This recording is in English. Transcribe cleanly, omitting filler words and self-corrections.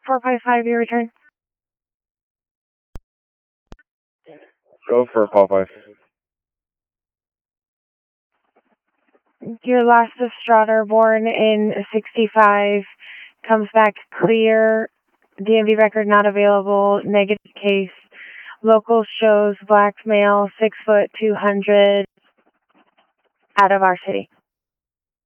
455, your return. Go for call 5. Your last Estrada born in 65 comes back clear. DMV record not available. Negative case. Local shows black male, 6 foot, 200, out of our city.